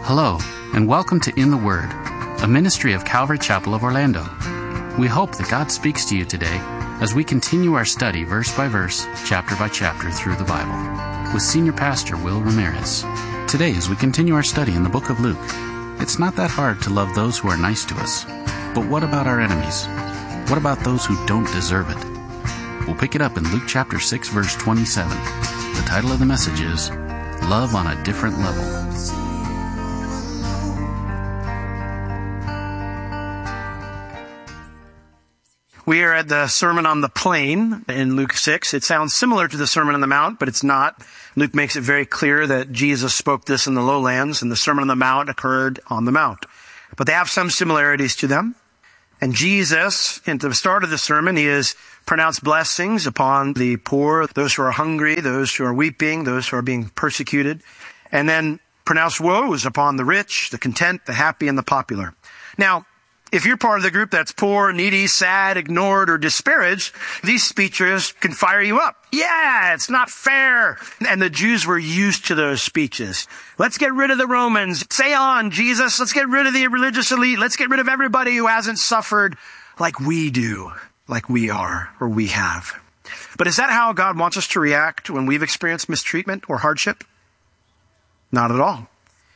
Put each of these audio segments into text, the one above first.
Hello, and welcome to In the Word, a ministry of Calvary Chapel of Orlando. We hope that God speaks to you today as we continue our study verse by verse, chapter by chapter through the Bible, with Senior Pastor Will Ramirez. Today, as we continue our study in the book of Luke, it's not that hard to love those who are nice to us. But what about our enemies? What about those who don't deserve it? We'll pick it up in Luke chapter 6, verse 27. The title of the message is, Love on a Different Level. We are at the Sermon on the Plain in Luke 6. It sounds similar to the Sermon on the Mount, but it's not. Luke makes it very clear that Jesus spoke this in the lowlands, and the Sermon on the Mount occurred on the Mount. But they have some similarities to them. And Jesus, at the start of the sermon, he has pronounced blessings upon the poor, those who are hungry, those who are weeping, those who are being persecuted, and then pronounced woes upon the rich, the content, the happy, and the popular. Now, if you're part of the group that's poor, needy, sad, ignored, or disparaged, these speeches can fire you up. Yeah, it's not fair. And the Jews were used to those speeches. Let's get rid of the Romans. Say on, Jesus. Let's get rid of the religious elite. Let's get rid of everybody who hasn't suffered like we do, like we are, or we have. But is that how God wants us to react when we've experienced mistreatment or hardship? Not at all.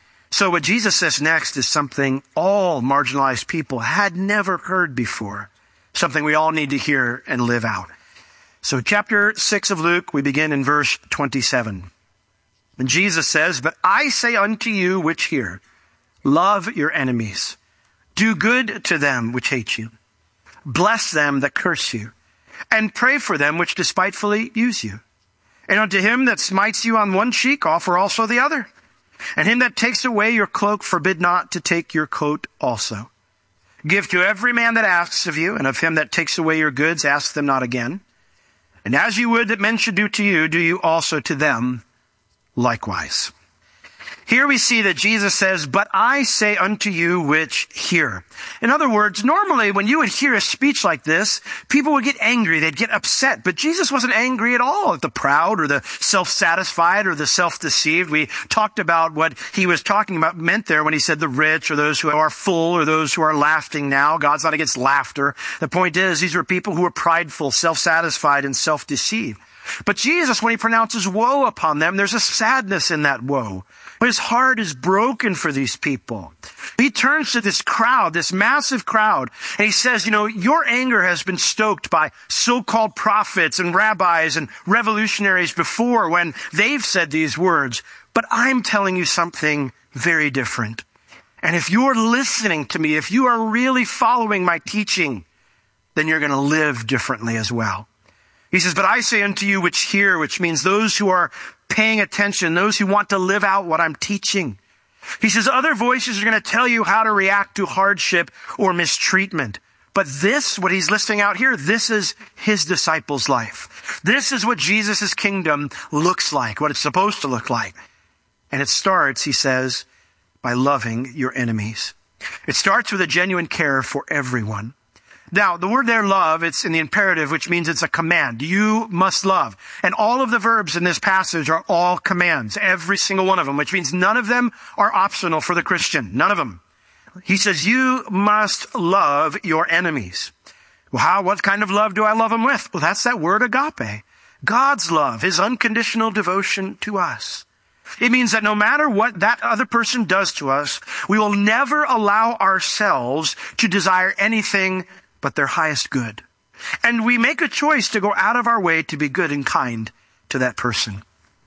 So what Jesus says next is something all marginalized people had never heard before, something we all need to hear and live out. So chapter 6 of Luke, we begin in verse 27. And Jesus says, "But I say unto you which hear, love your enemies, do good to them which hate you, bless them that curse you, and pray for them which despitefully use you. And unto him that smites you on one cheek, offer also the other. And him that takes away your cloak, forbid not to take your coat also. Give to every man that asks of you, and of him that takes away your goods, ask them not again. And as you would that men should do to you, do you also to them likewise." Here we see that Jesus says, "But I say unto you which hear." In other words, normally when you would hear a speech like this, people would get angry, they'd get upset. But Jesus wasn't angry at all at the proud or the self-satisfied or the self-deceived. We talked about what he was talking about meant there when he said the rich or those who are full or those who are laughing now. God's not against laughter. The point is, these were people who were prideful, self-satisfied, and self-deceived. But Jesus, when he pronounces woe upon them, there's a sadness in that woe. His heart is broken for these people. He turns to this crowd, this massive crowd, and he says, your anger has been stoked by so-called prophets and rabbis and revolutionaries before when they've said these words. But I'm telling you something very different. And if you're listening to me, if you are really following my teaching, then you're going to live differently as well. He says, "But I say unto you which hear," which means those who are paying attention, those who want to live out what I'm teaching. He says, other voices are going to tell you how to react to hardship or mistreatment. But this, what he's listing out here, this is his disciples' life. This is what Jesus' kingdom looks like, what it's supposed to look like. And it starts, he says, by loving your enemies. It starts with a genuine care for everyone. Now, the word there, love, it's in the imperative, which means it's a command. You must love. And all of the verbs in this passage are all commands, every single one of them, which means none of them are optional for the Christian. None of them. He says, you must love your enemies. Well, what kind of love do I love them with? Well, that's that word agape. God's love, his unconditional devotion to us. It means that no matter what that other person does to us, we will never allow ourselves to desire anything but their highest good. And we make a choice to go out of our way to be good and kind to that person.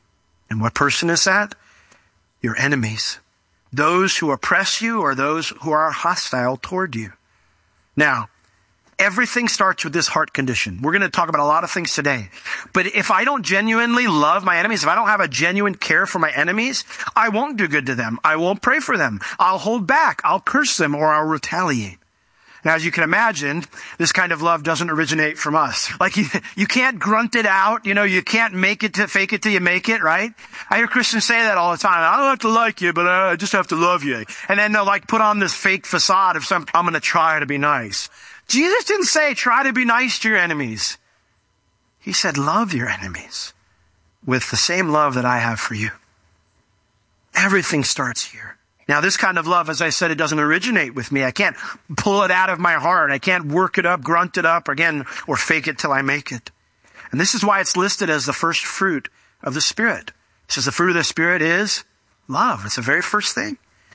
And what person is that? Your enemies. Those who oppress you or those who are hostile toward you. Now, everything starts with this heart condition. We're going to talk about a lot of things today. But if I don't genuinely love my enemies, if I don't have a genuine care for my enemies, I won't do good to them. I won't pray for them. I'll hold back. I'll curse them or I'll retaliate. Now, as you can imagine, this kind of love doesn't originate from us. Like you can't grunt it out. You can't fake it till you make it, right? I hear Christians say that all the time. I don't have to like you, but I just have to love you. And then they'll put on this fake facade of I'm going to try to be nice. Jesus didn't say try to be nice to your enemies. He said love your enemies with the same love that I have for you. Everything starts here. Now, this kind of love, as I said, it doesn't originate with me. I can't pull it out of my heart. I can't work it up, grunt it up again, or fake it till I make it. And this is why it's listed as the first fruit of the Spirit. It says the fruit of the Spirit is love. It's the very first thing.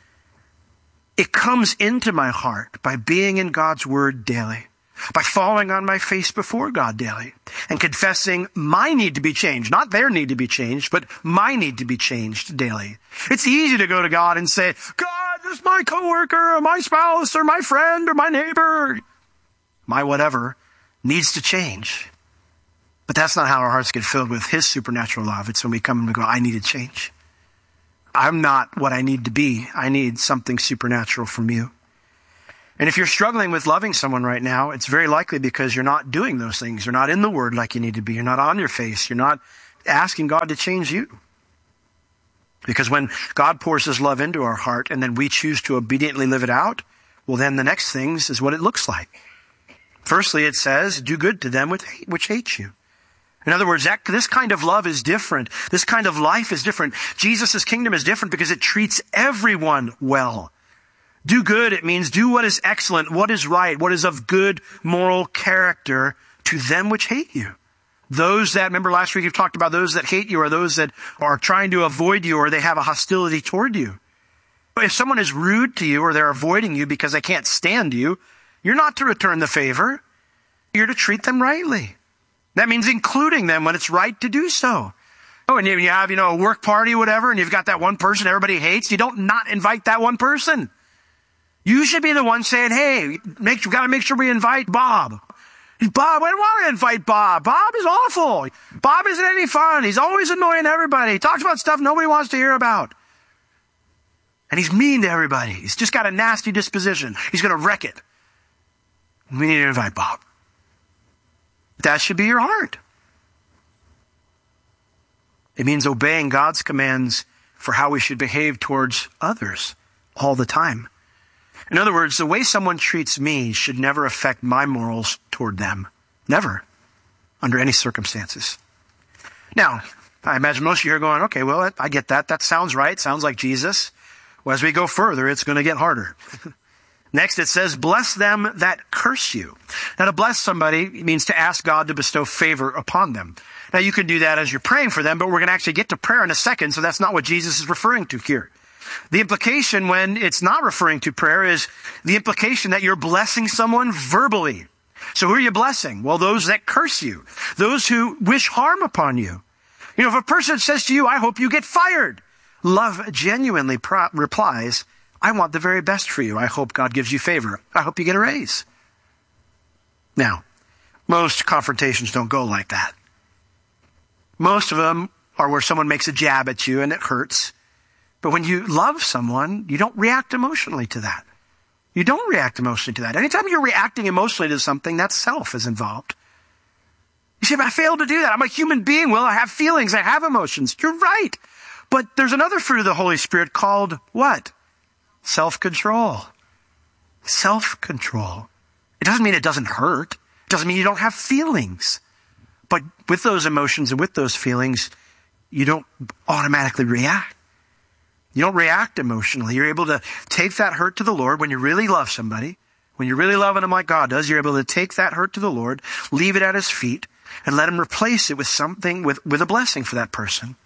It comes into my heart by being in God's Word daily, by falling on my face before God daily, and confessing my need to be changed, not their need to be changed, but my need to be changed daily. It's easy to go to God and say, God, this is my coworker, or my spouse, or my friend, or my neighbor, my whatever, needs to change. But that's not how our hearts get filled with His supernatural love. It's when we come and we go, I need to change. I'm not what I need to be. I need something supernatural from you. And if you're struggling with loving someone right now, it's very likely because you're not doing those things. You're not in the Word like you need to be. You're not on your face. You're not asking God to change you. Because when God pours His love into our heart and then we choose to obediently live it out, well, then the next things is what it looks like. Firstly, it says, do good to them which hate you. In other words, this kind of love is different. This kind of life is different. Jesus' kingdom is different because it treats everyone well. Do good, it means do what is excellent, what is right, what is of good moral character to them which hate you. Those that, remember last week we've talked about those that hate you or those that are trying to avoid you or they have a hostility toward you. If someone is rude to you or they're avoiding you because they can't stand you, you're not to return the favor. You're to treat them rightly. That means including them when it's right to do so. Oh, and you have, a work party or whatever, and you've got that one person everybody hates. You don't not invite that one person. You should be the one saying, hey, we got to make sure we invite Bob. Bob, I don't want to invite Bob. Bob is awful. Bob isn't any fun. He's always annoying everybody. He talks about stuff nobody wants to hear about. And he's mean to everybody. He's just got a nasty disposition. He's going to wreck it. We need to invite Bob. That should be your heart. It means obeying God's commands for how we should behave towards others all the time. In other words, the way someone treats me should never affect my morals toward them. Never. Under any circumstances. Now, I imagine most of you are going, okay, well, I get that. That sounds right. Sounds like Jesus. Well, as we go further, it's going to get harder. Next, it says, bless them that curse you. Now, to bless somebody means to ask God to bestow favor upon them. Now, you can do that as you're praying for them, but we're going to actually get to prayer in a second, so that's not what Jesus is referring to here. The implication when it's not referring to prayer is the implication that you're blessing someone verbally. So who are you blessing? Well, those that curse you. Those who wish harm upon you. If a person says to you, I hope you get fired, love genuinely replies, I want the very best for you. I hope God gives you favor. I hope you get a raise. Now, most confrontations don't go like that. Most of them are where someone makes a jab at you and it hurts. But when you love someone, you don't react emotionally to that. You don't react emotionally to that. Anytime you're reacting emotionally to something, that self is involved. You say, if I fail to do that, I'm a human being. Well, I have feelings. I have emotions. You're right. But there's another fruit of the Holy Spirit called what? Self-control. Self-control. It doesn't mean it doesn't hurt. It doesn't mean you don't have feelings. But with those emotions and with those feelings, you don't automatically react. You don't react emotionally. You're able to take that hurt to the Lord when you really love somebody. When you're really loving them like God does, you're able to take that hurt to the Lord, leave it at His feet, and let Him replace it with something, with a blessing for that person.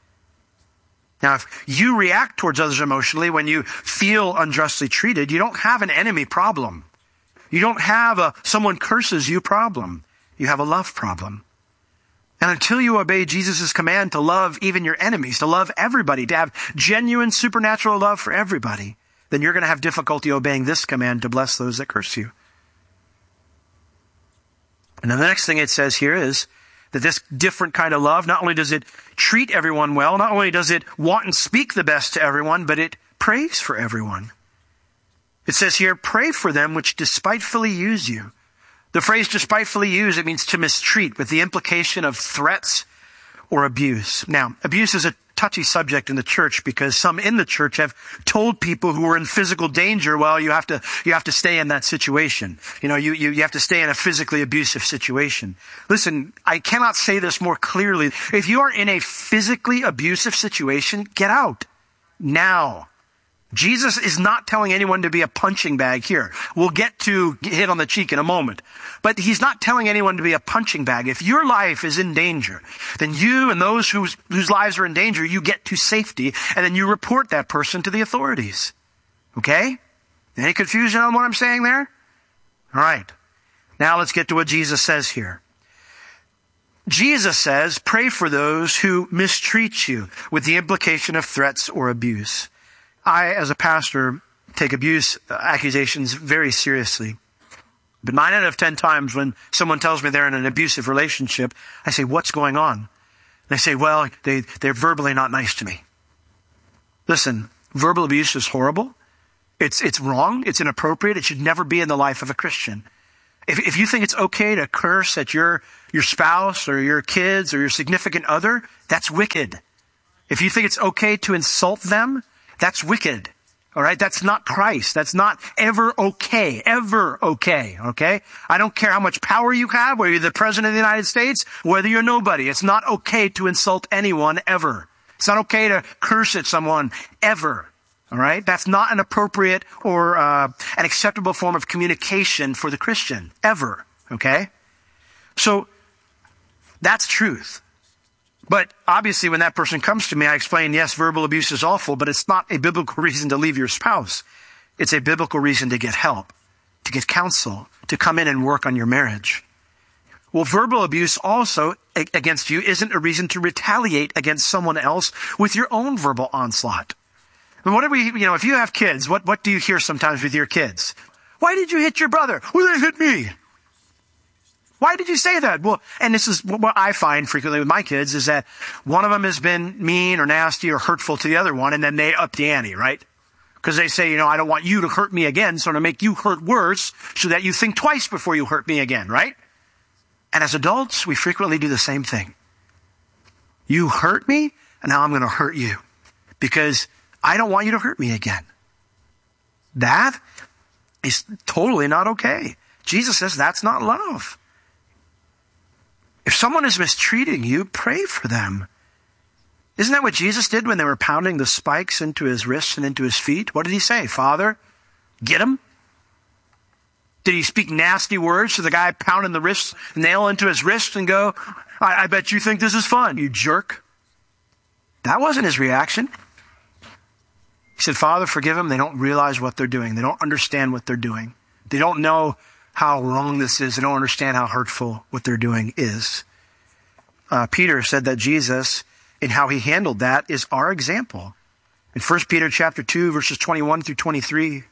Now, if you react towards others emotionally when you feel unjustly treated, you don't have an enemy problem. You don't have a someone curses you problem. You have a love problem. And until you obey Jesus' command to love even your enemies, to love everybody, to have genuine supernatural love for everybody, then you're going to have difficulty obeying this command to bless those that curse you. And then the next thing it says here is that this different kind of love, not only does it treat everyone well, not only does it want and speak the best to everyone, but it prays for everyone. It says here, pray for them which despitefully use you. The phrase despitefully use, it means to mistreat with the implication of threats or abuse. Now, abuse is a touchy subject in the church because some in the church have told people who are in physical danger, well, you have to stay in that situation. You have to stay in a physically abusive situation. Listen, I cannot say this more clearly. If you are in a physically abusive situation, get out. Now. Jesus is not telling anyone to be a punching bag here. We'll get to hit on the cheek in a moment. But he's not telling anyone to be a punching bag. If your life is in danger, then you and those whose lives are in danger, you get to safety, and then you report that person to the authorities. Okay? Any confusion on what I'm saying there? All right. Now let's get to what Jesus says here. Jesus says, pray for those who mistreat you, with the implication of threats or abuse. I, as a pastor, take abuse accusations very seriously. But 9 out of 10 times when someone tells me they're in an abusive relationship, I say, what's going on? They say, well, they're verbally not nice to me. Listen, verbal abuse is horrible. It's wrong. It's inappropriate. It should never be in the life of a Christian. If you think it's okay to curse at your spouse or your kids or your significant other, that's wicked. If you think it's okay to insult them, that's wicked. All right? That's not Christ. That's not ever okay. Ever okay. Okay? I don't care how much power you have, whether you're the president of the United States, whether you're nobody. It's not okay to insult anyone ever. It's not okay to curse at someone ever. All right? That's not an appropriate or an acceptable form of communication for the Christian. Ever. Okay? So, that's truth. But obviously when that person comes to me, I explain, yes, verbal abuse is awful, but it's not a biblical reason to leave your spouse. It's a biblical reason to get help, to get counsel, to come in and work on your marriage. Well, verbal abuse also against you isn't a reason to retaliate against someone else with your own verbal onslaught. And what do we, if you have kids, what do you hear sometimes with your kids? Why did you hit your brother? Well, they hit me. Why did you say that? Well, and this is what I find frequently with my kids is that one of them has been mean or nasty or hurtful to the other one, and then they up the ante, right? Because they say, I don't want you to hurt me again, so to make you hurt worse so that you think twice before you hurt me again, right? And as adults, we frequently do the same thing. You hurt me, and now I'm going to hurt you because I don't want you to hurt me again. That is totally not okay. Jesus says that's not love. If someone is mistreating you, pray for them. Isn't that what Jesus did when they were pounding the spikes into his wrists and into his feet? What did he say? Father, get him? Did he speak nasty words to the guy pounding the nail into his wrist and go, I bet you think this is fun, you jerk? That wasn't his reaction. He said, Father, forgive them. They don't realize what they're doing. They don't understand what they're doing. They don't know how wrong this is. They don't understand how hurtful what they're doing is. Peter said that Jesus, in how he handled that, is our example. In 1 Peter chapter 2, verses 21 through 23,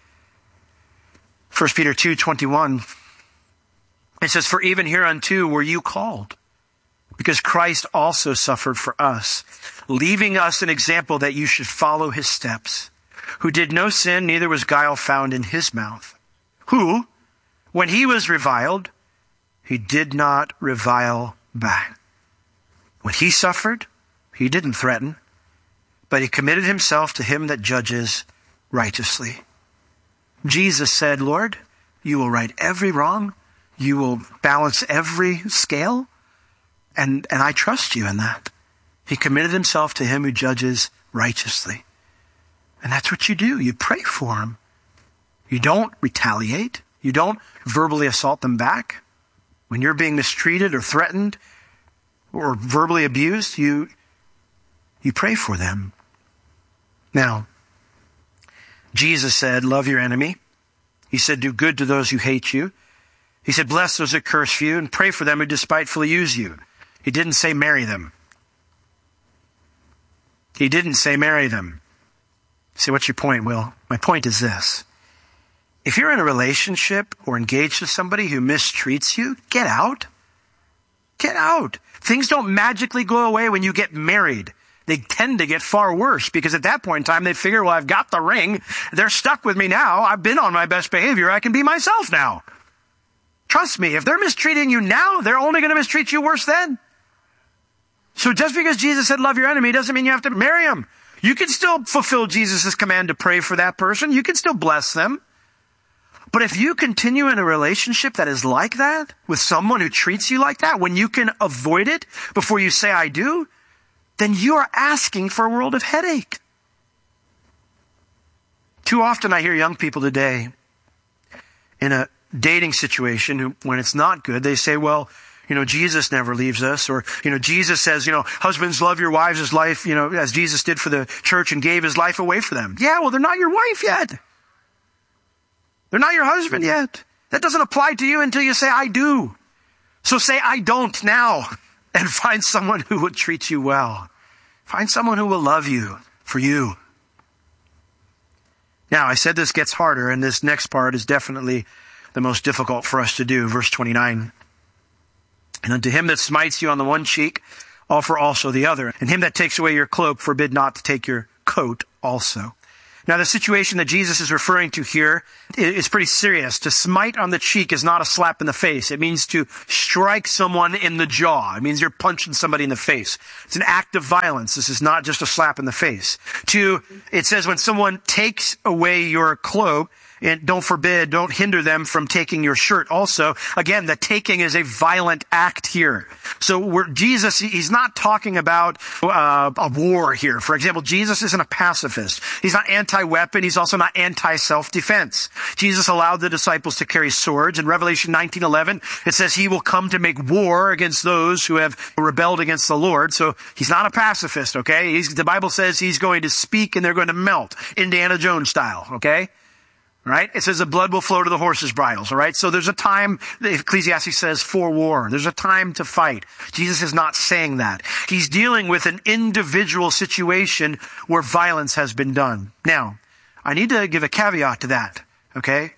1 Peter 2:21, it says, For even hereunto were you called, because Christ also suffered for us, leaving us an example that you should follow his steps, who did no sin, neither was guile found in his mouth, who, when he was reviled, he did not revile back. When he suffered, he didn't threaten, but he committed himself to him that judges righteously. Jesus said, Lord, you will right every wrong. You will balance every scale. And I trust you in that. He committed himself to him who judges righteously. And that's what you do. You pray for him. You don't retaliate. You don't verbally assault them back. When you're being mistreated or threatened or verbally abused, you pray for them. Now, Jesus said, love your enemy. He said, do good to those who hate you. He said, bless those that curse you and pray for them who despitefully use you. He didn't say marry them. He didn't say marry them. Say, what's your point, Will? My point is this. If you're in a relationship or engaged with somebody who mistreats you, get out. Get out. Things don't magically go away when you get married. They tend to get far worse because at that point in time, they figure, well, I've got the ring. They're stuck with me now. I've been on my best behavior. I can be myself now. Trust me, if they're mistreating you now, they're only going to mistreat you worse then. So just because Jesus said love your enemy doesn't mean you have to marry him. You can still fulfill Jesus' command to pray for that person. You can still bless them. But if you continue in a relationship that is like that, with someone who treats you like that, when you can avoid it before you say I do, then you are asking for a world of headache. Too often I hear young people today in a dating situation when it's not good, they say, well, Jesus never leaves us. Or, Jesus says, husbands, love your wives as life, as Jesus did for the church and gave his life away for them. Yeah, well, they're not your wife yet. They're not your husband yet. That doesn't apply to you until you say, I do. So say, I don't now, and find someone who will treat you well. Find someone who will love you for you. Now, I said this gets harder, and this next part is definitely the most difficult for us to do. Verse 29. And unto him that smites you on the one cheek, offer also the other. And him that takes away your cloak, forbid not to take your coat also. Now, the situation that Jesus is referring to here is pretty serious. To smite on the cheek is not a slap in the face. It means to strike someone in the jaw. It means you're punching somebody in the face. It's an act of violence. This is not just a slap in the face. It says when someone takes away your cloak, and don't hinder them from taking your shirt. Also, again, the taking is a violent act here. So Jesus, he's not talking about a war here. For example, Jesus isn't a pacifist. He's not anti-weapon. He's also not anti-self-defense. Jesus allowed the disciples to carry swords. In Revelation 19:11, it says he will come to make war against those who have rebelled against the Lord. So he's not a pacifist, okay? The Bible says he's going to speak and they're going to melt, Indiana Jones style, okay? Right? It says the blood will flow to the horses' bridles. All right. So there's a time, Ecclesiastes says, for war. There's a time to fight. Jesus is not saying that. He's dealing with an individual situation where violence has been done. Now, I need to give a caveat to that. Okay.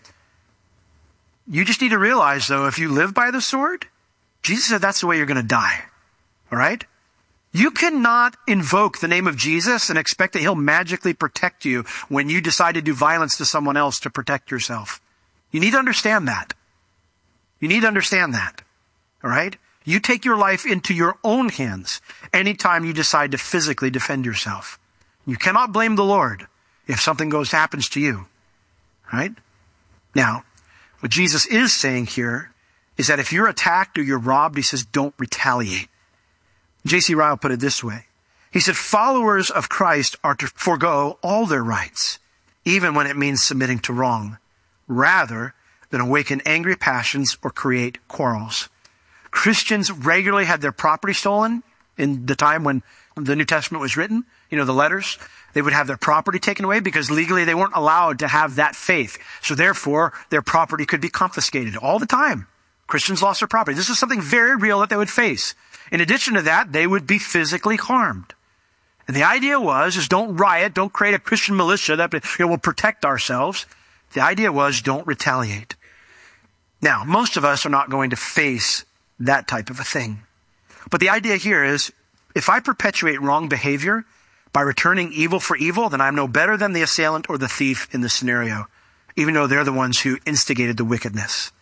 You just need to realize, though, if you live by the sword, Jesus said that's the way you're going to die. All right. You cannot invoke the name of Jesus and expect that he'll magically protect you when you decide to do violence to someone else to protect yourself. You need to understand that. You need to understand that. All right? You take your life into your own hands anytime you decide to physically defend yourself. You cannot blame the Lord if something happens to you. All right? Now, what Jesus is saying here is that if you're attacked or you're robbed, he says, don't retaliate. J.C. Ryle put it this way. He said, followers of Christ are to forego all their rights, even when it means submitting to wrong, rather than awaken angry passions or create quarrels. Christians regularly had their property stolen in the time when the New Testament was written. The letters. They would have their property taken away because legally they weren't allowed to have that faith. So therefore, their property could be confiscated all the time. Christians lost their property. This is something very real that they would face. In addition to that, they would be physically harmed. And the idea is don't riot, don't create a Christian militia that will protect ourselves. The idea was don't retaliate. Now, most of us are not going to face that type of a thing. But the idea here is if I perpetuate wrong behavior by returning evil for evil, then I'm no better than the assailant or the thief in this scenario, even though they're the ones who instigated the wickedness.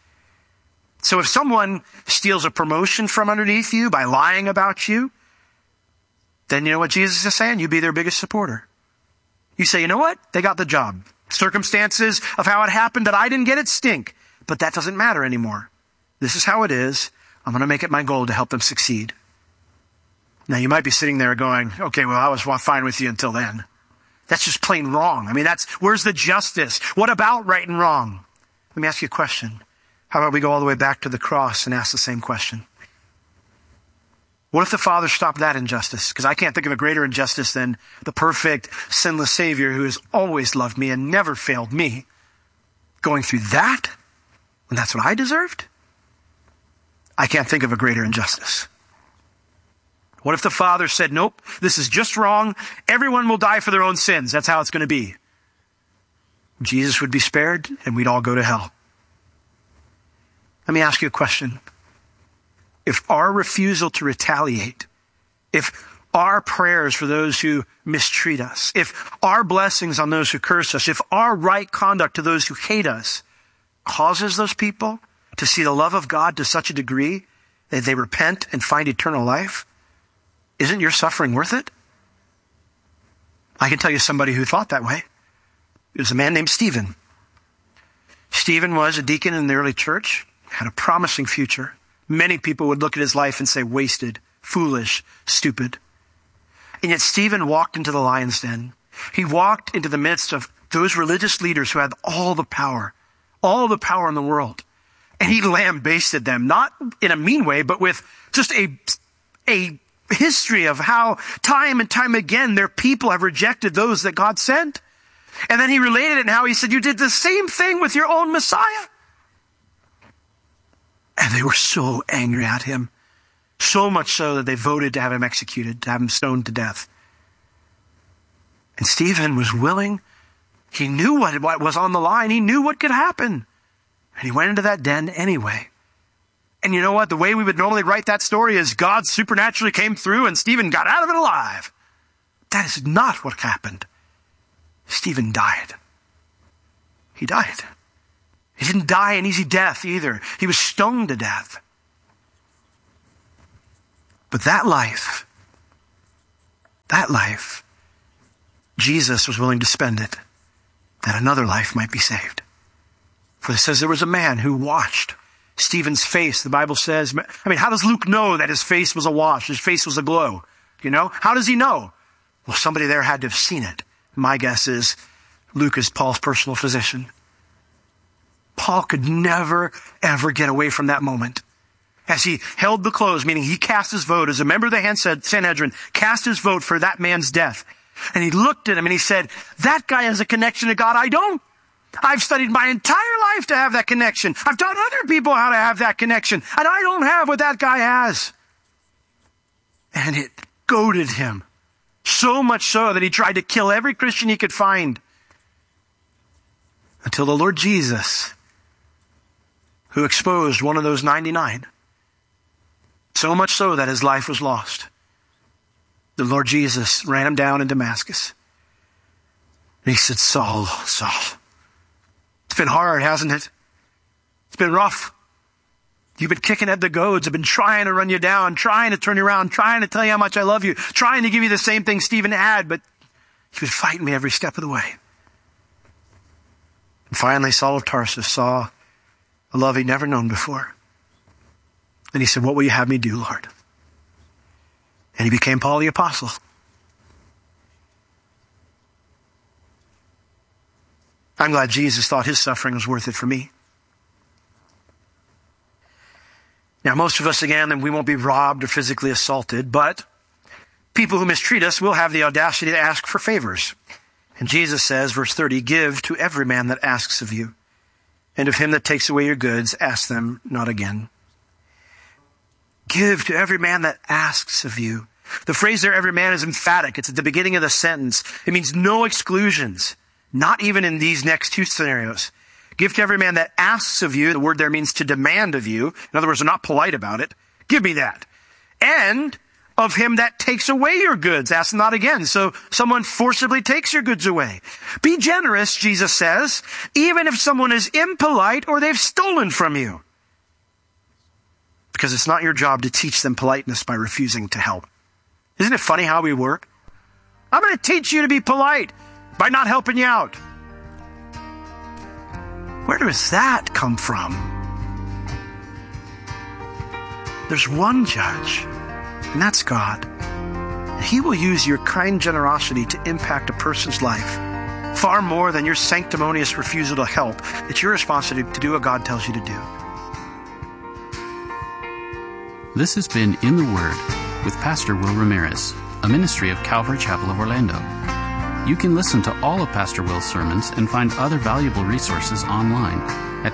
So if someone steals a promotion from underneath you by lying about you, then you know what Jesus is saying? You be their biggest supporter. You say, you know what? They got the job. Circumstances of how it happened that I didn't get it stink, but that doesn't matter anymore. This is how it is. I'm going to make it my goal to help them succeed. Now you might be sitting there going, okay, well, I was fine with you until then. That's just plain wrong. I mean, where's the justice? What about right and wrong? Let me ask you a question. How about we go all the way back to the cross and ask the same question? What if the Father stopped that injustice? Because I can't think of a greater injustice than the perfect, sinless Savior who has always loved me and never failed me. Going through that when that's what I deserved? I can't think of a greater injustice. What if the Father said, nope, this is just wrong. Everyone will die for their own sins. That's how it's going to be. Jesus would be spared and we'd all go to hell. Let me ask you a question. If our refusal to retaliate, if our prayers for those who mistreat us, if our blessings on those who curse us, if our right conduct to those who hate us causes those people to see the love of God to such a degree that they repent and find eternal life, isn't your suffering worth it? I can tell you somebody who thought that way. It was a man named Stephen. Stephen was a deacon in the early church, had a promising future. Many people would look at his life and say, wasted, foolish, stupid. And yet Stephen walked into the lion's den. He walked into the midst of those religious leaders who had all the power in the world. And he lambasted them, not in a mean way, but with just a history of how time and time again their people have rejected those that God sent. And then he related it and how he said, you did the same thing with your own Messiah. And they were so angry at him. So much so that they voted to have him executed, to have him stoned to death. And Stephen was willing. He knew what was on the line. He knew what could happen. And he went into that den anyway. And you know what? The way we would normally write that story is God supernaturally came through and Stephen got out of it alive. That is not what happened. Stephen died. He died. He didn't die an easy death either. He was stoned to death. But that life, Jesus was willing to spend it, that another life might be saved. For it says there was a man who washed Stephen's face. The Bible says, how does Luke know that his face was awash? His face was aglow. You know? How does he know? Well, somebody there had to have seen it. My guess is Luke is Paul's personal physician. Paul could never, ever get away from that moment. As he held the clothes, meaning he cast his vote as a member of the Sanhedrin, cast his vote for that man's death. And he looked at him and he said, that guy has a connection to God. I don't. I've studied my entire life to have that connection. I've taught other people how to have that connection. And I don't have what that guy has. And it goaded him. So much so that he tried to kill every Christian he could find. Until the Lord Jesus, who exposed one of those 99, so much so that his life was lost. The Lord Jesus ran him down in Damascus. And he said, Saul, Saul, it's been hard, hasn't it? It's been rough. You've been kicking at the goads. I've been trying to run you down, trying to turn you around, trying to tell you how much I love you, trying to give you the same thing Stephen had, but he was fighting me every step of the way. And finally, Saul of Tarsus saw a love he'd never known before. And he said, what will you have me do, Lord? And he became Paul the Apostle. I'm glad Jesus thought his suffering was worth it for me. Now, most of us, again, we won't be robbed or physically assaulted, but people who mistreat us will have the audacity to ask for favors. And Jesus says, verse 30, give to every man that asks of you, and of him that takes away your goods, ask them not again. Give to every man that asks of you. The phrase there, every man, is emphatic. It's at the beginning of the sentence. It means no exclusions, not even in these next two scenarios. Give to every man that asks of you. The word there means to demand of you. In other words, they're not polite about it. Give me that. And of him that takes away your goods, ask not again. So someone forcibly takes your goods away. Be generous, Jesus says, even if someone is impolite or they've stolen from you. Because it's not your job to teach them politeness by refusing to help. Isn't it funny how we work? I'm going to teach you to be polite by not helping you out. Where does that come from? There's one judge, and that's God. He will use your kind generosity to impact a person's life far more than your sanctimonious refusal to help. It's your responsibility to do what God tells you to do. This has been In the Word with Pastor Will Ramirez, a ministry of Calvary Chapel of Orlando. You can listen to all of Pastor Will's sermons and find other valuable resources online at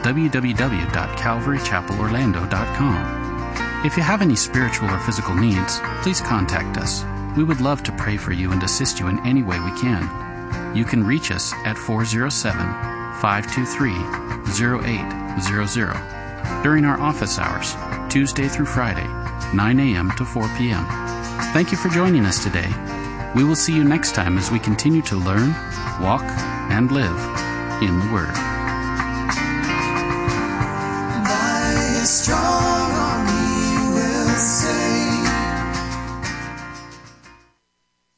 www.calvarychapelorlando.com. If you have any spiritual or physical needs, please contact us. We would love to pray for you and assist you in any way we can. You can reach us at 407-523-0800 during our office hours, Tuesday through Friday, 9 a.m. to 4 p.m. Thank you for joining us today. We will see you next time as we continue to learn, walk, and live in the Word. Thy strong arm he will save.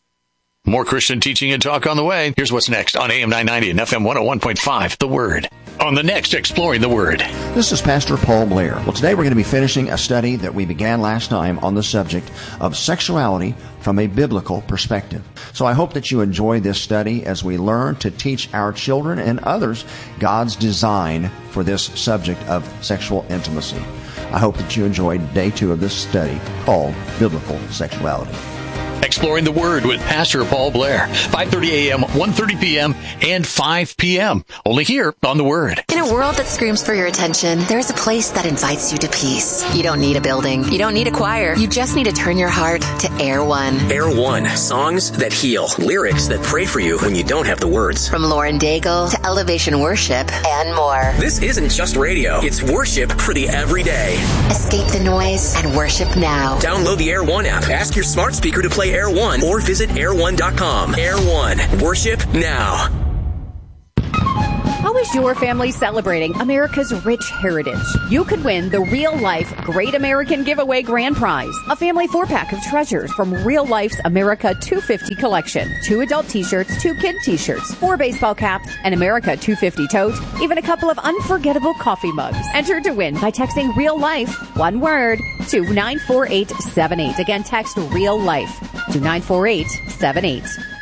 More Christian teaching and talk on the way. Here's what's next on AM 990 and FM 101.5, The Word. on the next Exploring the Word. This is Pastor Paul Blair. Well, today we're going to be finishing a study that we began last time on the subject of sexuality from a biblical perspective. So I hope that you enjoy this study as we learn to teach our children and others God's design for this subject of sexual intimacy. I hope that you enjoyed day 2 of this study called Biblical Sexuality. Exploring the Word with Pastor Paul Blair, 5:30 a.m., 1:30 p.m., and 5 p.m. Only here on The Word. In a world that screams for your attention, there's a place that invites you to peace. You don't need a building. You don't need a choir. You just need to turn your heart to Air One. Air One, songs that heal, lyrics that pray for you when you don't have the words. From Lauren Daigle to Elevation Worship and more. This isn't just radio. It's worship for the everyday. Escape the noise and worship now. Download the Air One app. Ask your smart speaker to play Air One or visit air1.com. Air One. Worship now. How is your family celebrating America's rich heritage? You could win the Real Life Great American Giveaway Grand Prize, a family 4-pack of treasures from Real Life's America 250 collection. 2 adult t-shirts, 2 kid t-shirts, 4 baseball caps, an America 250 tote, even a couple of unforgettable coffee mugs. Enter to win by texting Real Life, one word, to 94878. Again, text Real Life to 94878.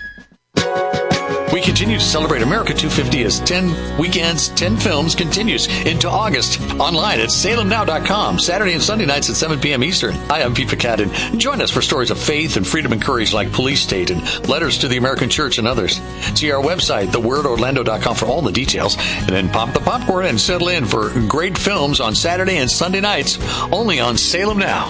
We continue to celebrate America 250 as 10 weekends, 10 films continues into August. Online at salemnow.com, Saturday and Sunday nights at 7 p.m. Eastern. Hi, I'm Pete Picadden. Join us for stories of faith and freedom and courage like Police State and Letters to the American Church and others. See our website, thewordorlando.com, for all the details. And then pop the popcorn and settle in for great films on Saturday and Sunday nights, only on Salem Now.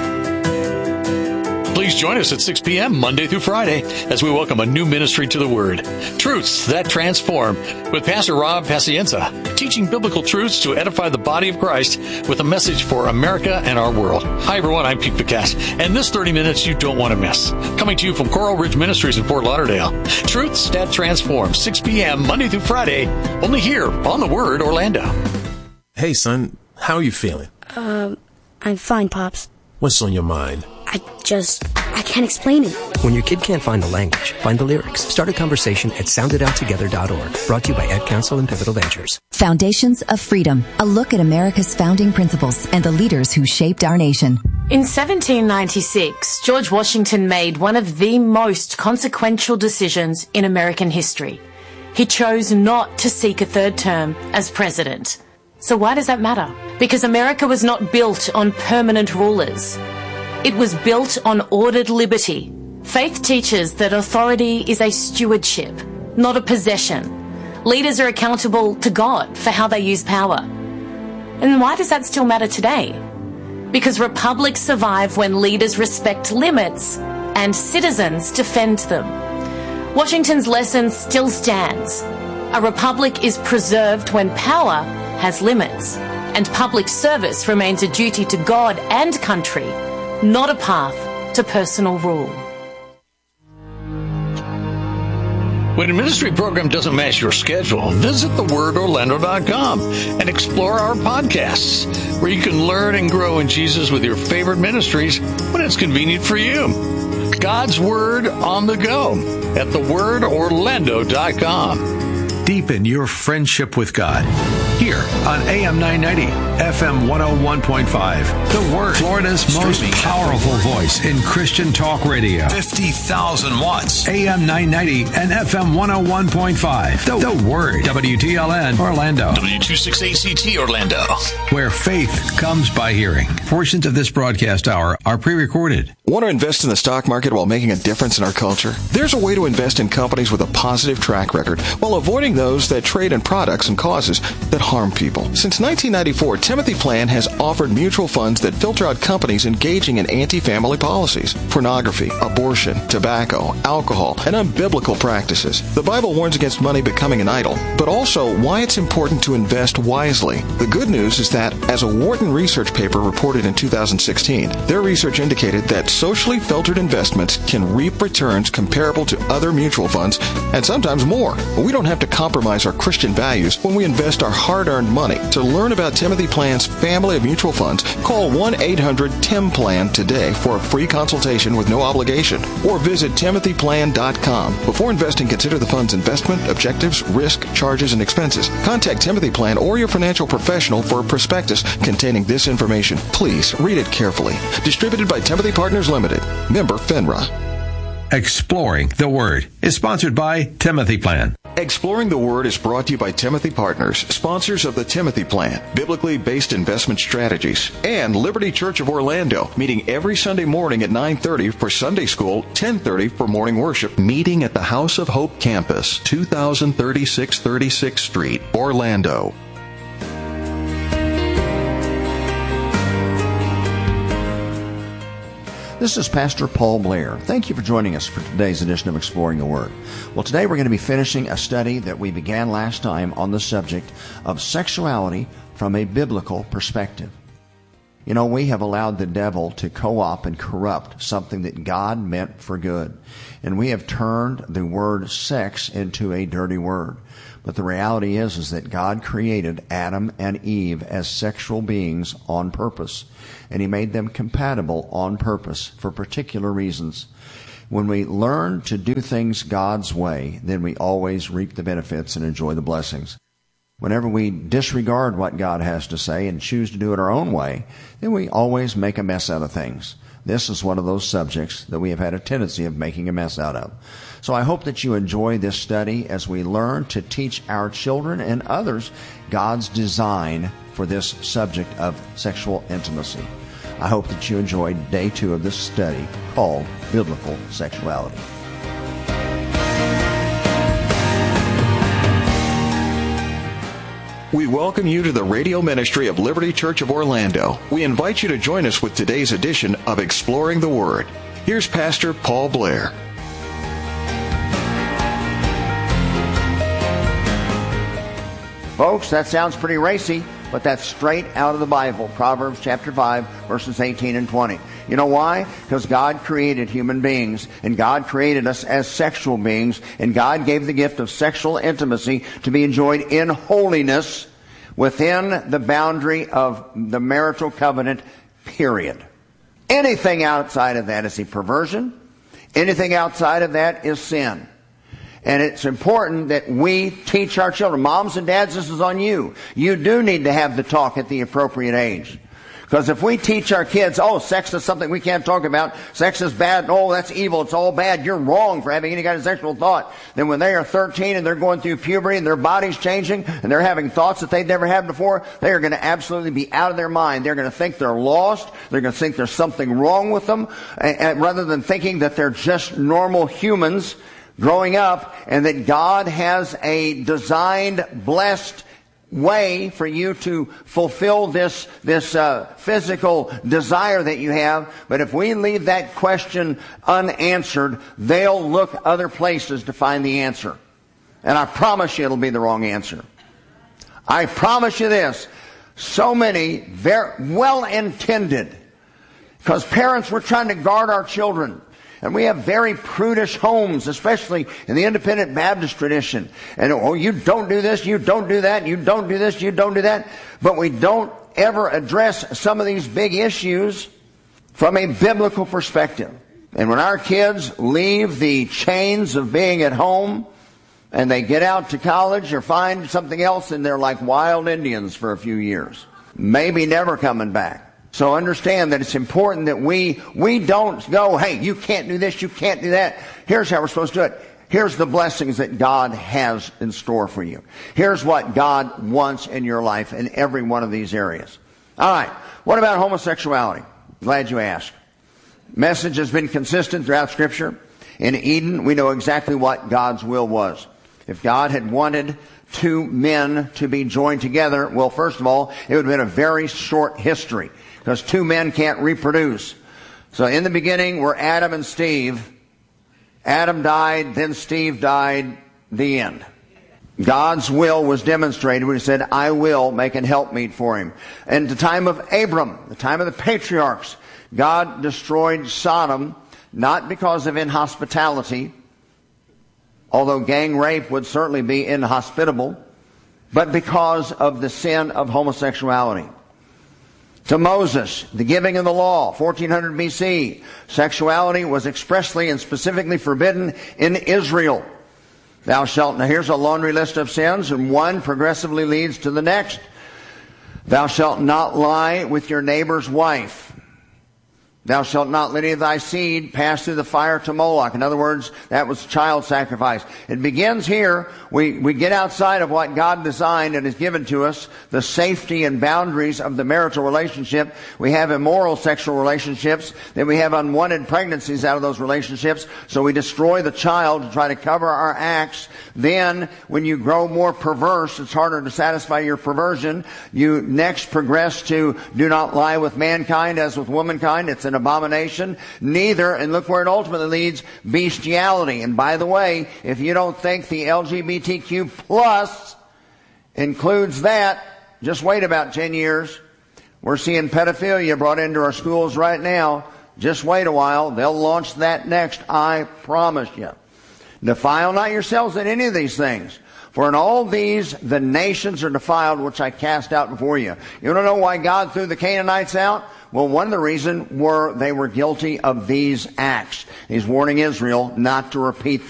Please join us at 6 p.m. Monday through Friday as we welcome a new ministry to the Word. Truths That Transform with Pastor Rob Pacienza, teaching biblical truths to edify the body of Christ with a message for America and our world. Hi, everyone. I'm Pete Picash, and this 30 minutes you don't want to miss. Coming to you from Coral Ridge Ministries in Fort Lauderdale. Truths That Transform, 6 p.m. Monday through Friday, only here on The Word Orlando. Hey, son. How are you feeling? I'm fine, Pops. What's on your mind? I can't explain it. When your kid can't find the language, find the lyrics. Start a conversation at soundedouttogether.org. Brought to you by Ed Council and Pivotal Ventures. Foundations of Freedom. A look at America's founding principles and the leaders who shaped our nation. In 1796, George Washington made one of the most consequential decisions in American history. He chose not to seek a third term as president. So why does that matter? Because America was not built on permanent rulers. It was built on ordered liberty. Faith teaches that authority is a stewardship, not a possession. Leaders are accountable to God for how they use power. And why does that still matter today? Because republics survive when leaders respect limits and citizens defend them. Washington's lesson still stands. A republic is preserved when power has limits, and public service remains a duty to God and country, not a path to personal rule. When a ministry program doesn't match your schedule, visit thewordorlando.com and explore our podcasts, where you can learn and grow in Jesus with your favorite ministries when it's convenient for you. God's Word on the go at thewordorlando.com. Deepen your friendship with God here on AM 990, FM 101.5. The Word, Florida's most powerful voice in Christian talk radio. 50,000 watts. AM 990 and FM 101.5. The Word, WTLN Orlando. W26ACT Orlando. Where faith comes by hearing. Portions of this broadcast hour are pre-recorded. Want to invest in the stock market while making a difference in our culture? There's a way to invest in companies with a positive track record while avoiding those that trade in products and causes that harm people. Since 1994, Timothy Plan has offered mutual funds that filter out companies engaging in anti-family policies, pornography, abortion, tobacco, alcohol, and unbiblical practices. The Bible warns against money becoming an idol, but also why it's important to invest wisely. The good news is that, as a Wharton research paper reported in 2016, their research indicated that socially filtered investments can reap returns comparable to other mutual funds and sometimes more. We don't have to compromise our Christian values when we invest our hard-earned money. To learn about Timothy Plan's family of mutual funds, call 1-800-TIM-PLAN today for a free consultation with no obligation, or visit timothyplan.com. Before investing, consider the fund's investment, objectives, risk, charges, and expenses. Contact Timothy Plan or your financial professional for a prospectus containing this information. Please read it carefully. Distributed by Timothy Partners Limited. Member FINRA. Exploring the Word is sponsored by Timothy Plan. Exploring the Word is brought to you by Timothy Partners, sponsors of the Timothy Plan, biblically based investment strategies, and Liberty Church of Orlando, meeting every Sunday morning at 9:30 for Sunday School, 10:30 for morning worship, meeting at the House of Hope Campus, 2036 36th Street, Orlando. This is Pastor Paul Blair. Thank you for joining us for today's edition of Exploring the Word. Well, today we're going to be finishing a study that we began last time on the subject of sexuality from a biblical perspective. You know, we have allowed the devil to co-opt and corrupt something that God meant for good. And we have turned the word sex into a dirty word. But the reality is that God created Adam and Eve as sexual beings on purpose. And He made them compatible on purpose for particular reasons. When we learn to do things God's way, then we always reap the benefits and enjoy the blessings. Whenever we disregard what God has to say and choose to do it our own way, then we always make a mess out of things. This is one of those subjects that we have had a tendency of making a mess out of. So I hope that you enjoy this study as we learn to teach our children and others God's design for this subject of sexual intimacy. I hope that you enjoyed day 2 of this study called Biblical Sexuality. We welcome you to the radio ministry of Liberty Church of Orlando. We invite you to join us with today's edition of Exploring the Word. Here's Pastor Paul Blair. Folks, that sounds pretty racy, but that's straight out of the Bible. Proverbs chapter 5, verses 18 and 20. You know why? Because God created human beings, and God created us as sexual beings, and God gave the gift of sexual intimacy to be enjoyed in holiness within the boundary of the marital covenant, period. Anything outside of that is a perversion. Anything outside of that is sin. And it's important that we teach our children. Moms and dads, this is on you. You do need to have the talk at the appropriate age. Because if we teach our kids, oh, sex is something we can't talk about, sex is bad, oh, that's evil, it's all bad, you're wrong for having any kind of sexual thought, then when they are 13 and they're going through puberty and their body's changing and they're having thoughts that they've never had before, they are going to absolutely be out of their mind. They're going to think they're lost. They're going to think there's something wrong with them, and rather than thinking that they're just normal humans growing up and that God has a designed, blessed way for you to fulfill this physical desire that you have. But if we leave that question unanswered, they'll look other places to find the answer. And I promise you it'll be the wrong answer. I promise you this. So many very well-intended, because parents were trying to guard our children. And we have very prudish homes, especially in the independent Baptist tradition. And, oh, you don't do this, you don't do that, you don't do this, you don't do that. But we don't ever address some of these big issues from a biblical perspective. And when our kids leave the chains of being at home and they get out to college or find something else, and they're like wild Indians for a few years, maybe never coming back. So understand that it's important that we don't go, hey, you can't do this, you can't do that. Here's how we're supposed to do it. Here's the blessings that God has in store for you. Here's what God wants in your life in every one of these areas. All right, what about homosexuality? Glad you asked. Message has been consistent throughout Scripture. In Eden, we know exactly what God's will was. If God had wanted two men to be joined together, well, first of all, it would have been a very short history, because two men can't reproduce. So in the beginning were Adam and Steve. Adam died, then Steve died, the end. God's will was demonstrated when He said, I will make an helpmeet for him. And the time of Abram, the time of the patriarchs, God destroyed Sodom not because of inhospitality, although gang rape would certainly be inhospitable, but because of the sin of homosexuality. To Moses, the giving of the law, 1400 BC, sexuality was expressly and specifically forbidden in Israel. Thou shalt, now here's a laundry list of sins, and one progressively leads to the next. Thou shalt not lie with your neighbor's wife. Thou shalt not let any of thy seed pass through the fire to Moloch. In other words, that was child sacrifice. It begins here. We get outside of what God designed and has given to us, the safety and boundaries of the marital relationship. We have immoral sexual relationships. Then we have unwanted pregnancies out of those relationships. So we destroy the child to try to cover our acts. Then, when you grow more perverse, it's harder to satisfy your perversion. You next progress to do not lie with mankind as with womankind. It's an abomination. Neither, and look where it ultimately leads, bestiality. And by the way, if you don't think the LGBTQ plus includes that, just wait about 10 years. We're seeing pedophilia brought into our schools right now. Just wait a while. They'll launch that next, I promise you. Defile not yourselves in any of these things. For in all these the nations are defiled, which I cast out before you. You don't know why God threw the Canaanites out? Well, one of the reasons were they were guilty of these acts. He's warning Israel not to repeat them.